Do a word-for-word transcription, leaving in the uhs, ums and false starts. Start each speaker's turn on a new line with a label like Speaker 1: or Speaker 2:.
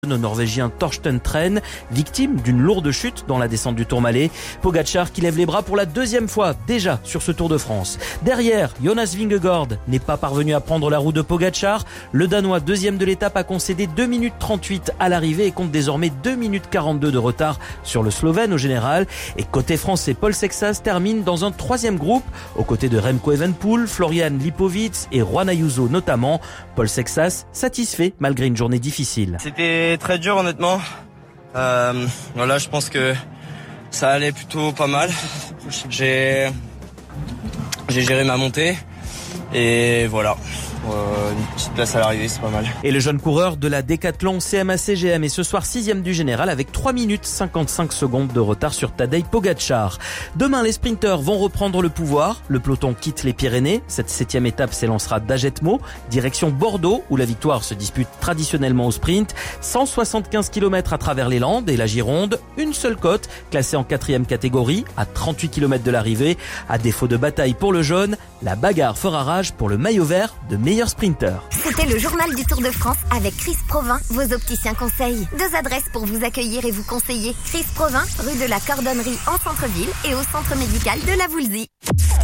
Speaker 1: Le Norvégien Torsten Tren, victime d'une lourde chute dans la descente du Tourmalet. Pogačar qui lève les bras pour la deuxième fois déjà sur ce Tour de France. Derrière, Jonas Vingegaard n'est pas parvenu à prendre la roue de Pogačar. Le Danois deuxième de l'étape a concédé deux minutes trente-huit à l'arrivée et compte désormais deux minutes quarante-deux de retard sur le Slovène au général. Et côté français, Paul Sexas termine dans un troisième groupe aux côtés de Remco Evenepoel, Florian Lipovitz et Juan Ayuso notamment. Paul Sexas satisfait malgré une journée difficile.
Speaker 2: C'était très dur honnêtement. Euh, voilà, je pense que ça allait plutôt pas mal. J'ai j'ai géré ma montée et voilà. Euh, une petite place à l'arrivée, c'est pas mal.
Speaker 1: Et le jeune coureur de la Décathlon C M A C G M est ce soir sixième du général avec trois minutes cinquante-cinq secondes de retard sur Tadej Pogačar. Demain, les sprinteurs vont reprendre le pouvoir. Le peloton quitte les Pyrénées. Cette septième étape s'élancera d'Agetmo, direction Bordeaux, où la victoire se dispute traditionnellement au sprint. cent soixante-quinze kilomètres à travers les Landes et la Gironde. Une seule côte, classée en quatrième catégorie, à trente-huit kilomètres de l'arrivée. À défaut de bataille pour le jaune, la bagarre fera rage pour le maillot vert de meilleur sprinter.
Speaker 3: C'était le journal du Tour de France avec Chris Provin, vos opticiens conseils. Deux adresses pour vous accueillir et vous conseiller. Chris Provin, rue de la Cordonnerie en centre-ville et au centre médical de la Voulzie.